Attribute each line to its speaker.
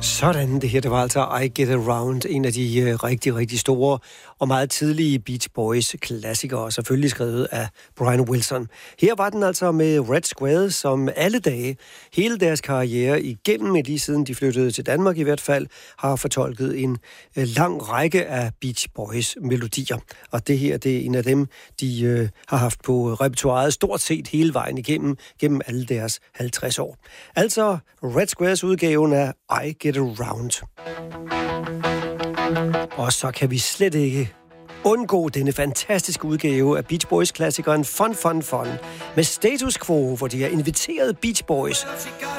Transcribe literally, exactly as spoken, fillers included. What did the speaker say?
Speaker 1: Sådan, det her, det var altså I Get Around, en af de uh, rigtig, rigtig store og meget tidlige Beach Boys klassikere, selvfølgelig skrevet af Brian Wilson. Her var den altså med Red Square, som alle dage, hele deres karriere igennem, lige siden de flyttede til Danmark i hvert fald, har fortolket en uh, lang række af Beach Boys melodier. Og det her, det er en af dem, de uh, har haft på repertoiret stort set hele vejen igennem, gennem alle deres halvtreds år. Altså Red Squares udgaven af I Get Around. Og så kan vi slet ikke undgå denne fantastiske udgave af Beach Boys-klassikeren Fun Fun Fun med Status Quo, hvor de har inviteret Beach Boys